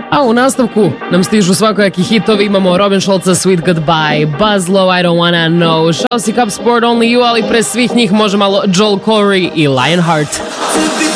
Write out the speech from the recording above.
A u nastavku nam stižu svakojaki hitovi, imamo Robin Schulza Sweet Goodbye, Buzz Lowe I Don't Wanna Know, Chelsea Cup Sport Only You, ali pre svih njih može malo Joel Corey i Lionheart.